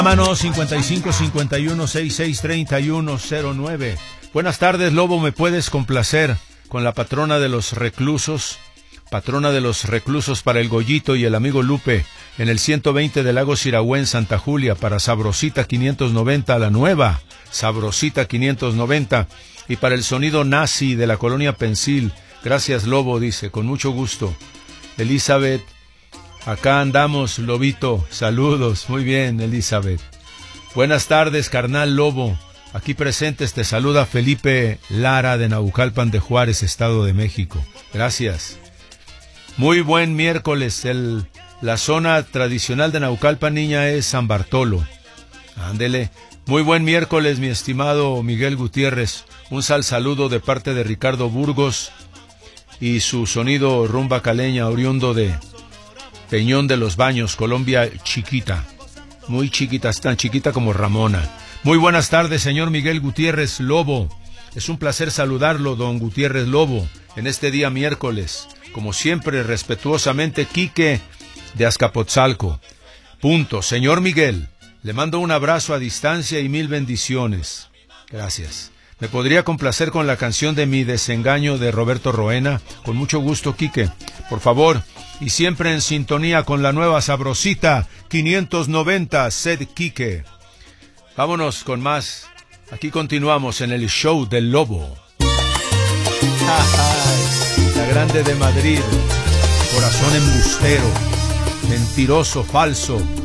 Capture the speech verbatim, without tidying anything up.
Mano cincuenta y cinco cincuenta y uno sesenta y seis treinta y uno cero nueve. Buenas tardes, Lobo, ¿me puedes complacer con la patrona de los reclusos? Patrona de los reclusos para el Goyito y el amigo Lupe en el ciento veinte de Lago Siragüen, Santa Julia, para Sabrosita quinientos noventa, la nueva Sabrosita quinientos noventa, y para el sonido nazi de la colonia Pensil. Gracias, Lobo, dice, con mucho gusto. Elizabeth, acá andamos, Lobito, saludos, muy bien, Elizabeth. Buenas tardes, carnal Lobo, aquí presentes te saluda Felipe Lara de Naucalpan de Juárez, Estado de México. Gracias. Muy buen miércoles. El, la zona tradicional de Naucalpan, niña, es San Bartolo. Ándele. Muy buen miércoles, mi estimado Miguel Gutiérrez. Un sal saludo de parte de Ricardo Burgos y su sonido rumba caleña oriundo de Peñón de los Baños, Colombia chiquita. Muy chiquita, tan chiquita como Ramona. Muy buenas tardes, señor Miguel Gutiérrez Lobo. Es un placer saludarlo, don Gutiérrez Lobo, en este día miércoles. Como siempre, respetuosamente, Quique de Azcapotzalco. Punto. Señor Miguel, le mando un abrazo a distancia y mil bendiciones. Gracias. ¿Me podría complacer con la canción de Mi Desengaño de Roberto Roena? Con mucho gusto, Quique. Por favor. Y siempre en sintonía con la nueva Sabrosita quinientos noventa, Sed Quique. Vámonos con más. Aquí continuamos en el show del Lobo. La grande de Madrid, corazón embustero, mentiroso, falso.